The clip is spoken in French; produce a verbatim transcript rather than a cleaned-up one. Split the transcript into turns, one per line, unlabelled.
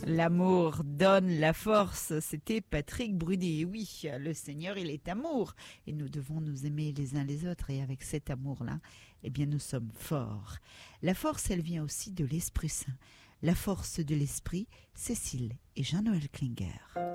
L'amour donne la force, c'était Patrick Brudy. Oui, le Seigneur, il est amour et nous devons nous aimer les uns les autres et avec cet amour-là, eh bien nous sommes forts. La force, elle vient aussi de l'Esprit Saint. La force de l'Esprit, Cécile et Jean-Noël Klinger.